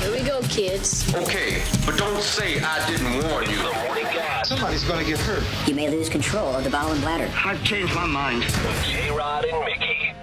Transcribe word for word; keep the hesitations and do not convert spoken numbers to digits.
Here we go, kids. Okay, but don't say I didn't warn you. Somebody's gonna get hurt. You may lose control of the bowel and bladder. I've changed my mind. With J-Rod and Mickey.